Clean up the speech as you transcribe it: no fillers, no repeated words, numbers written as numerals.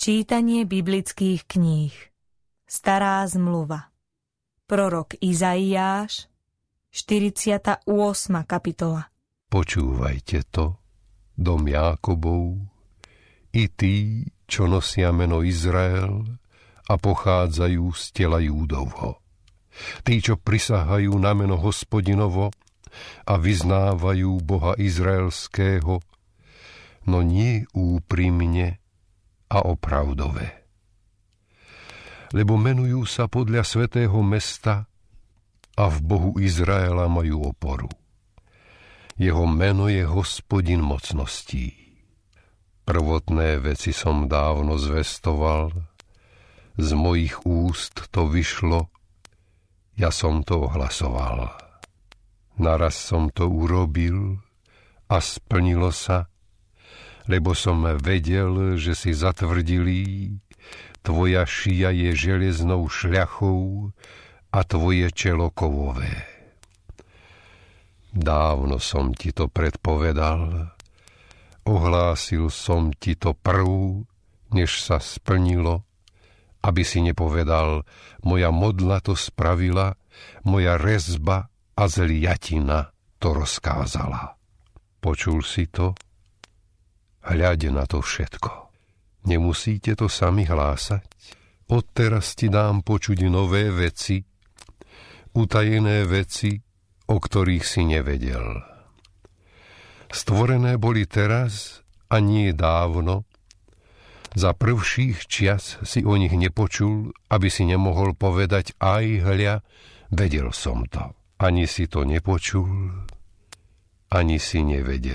Čítanie biblických kníh. Stará zmluva. Prorok Izaiáš, 48. kapitola. Počúvajte to, dom Jákobov, i tí, čo nosia meno Izrael a pochádzajú z tela Júdovho. Tí, čo prisahajú na meno Hospodinovo a vyznávajú Boha Izraelského, no nie úprimne a opravdové. Lebo menujú sa podľa svätého mesta a v Bohu Izraela majú oporu. Jeho meno je Hospodin mocností. Prvotné veci som dávno zvestoval, z mojich úst to vyšlo, ja som to ohlasoval. Naraz som to urobil a splnilo sa, lebo som vedel, že si zatvrdilý, tvoja šia je železnou šľachou a tvoje čelo kovové. Dávno som ti to predpovedal, ohlásil som ti to prv, než sa splnilo, aby si nepovedal, moja modla to spravila, moja rezba a zliatina to rozkázala. Počul si to? Hľaď na to všetko. Nemusíte to sami hlásať. Odteraz ti dám počuť nové veci, utajené veci, o ktorých si nevedel. Stvorené boli teraz a nie dávno. Za prvších čias si o nich nepočul, aby si nemohol povedať aj hľa, vedel som to. Ani si to nepočul, ani si nevedel.